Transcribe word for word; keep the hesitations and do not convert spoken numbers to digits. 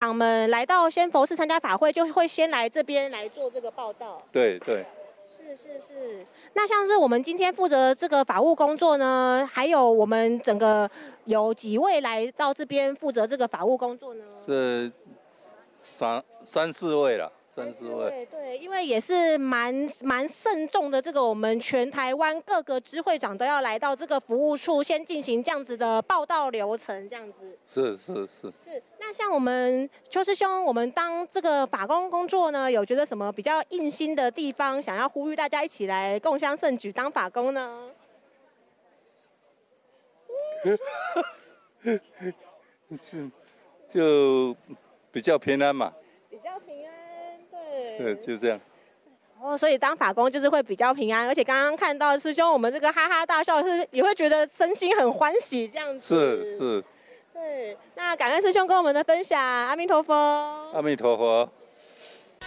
场们来到仙佛寺参加法会，就会先来这边来做这个报道。 对对。 是是是。那像是我们今天负责这个法务工作呢，还有我们整个有几位来到这边负责这个法务工作呢？ 是三三四位了。三四位， 对对，因为也是蛮蛮慎重的，这个我们全台湾各个支会长都要来到这个服务处，先进行这样子的报到流程，这样子。 是是是。 是，那像我们邱师兄，我们当这个法工工作呢，有觉得什么比较硬心的地方，想要呼吁大家一起来共襄盛举当法工呢？ 是，就比较平安嘛。 比较平安。 对，就这样。 哦，所以当法工就是会比较平安，而且刚刚看到师兄我们这个哈哈大笑，是也会觉得身心很欢喜这样子。 是是。 对，那感恩师兄跟我们的分享，阿弥陀佛。 阿弥陀佛。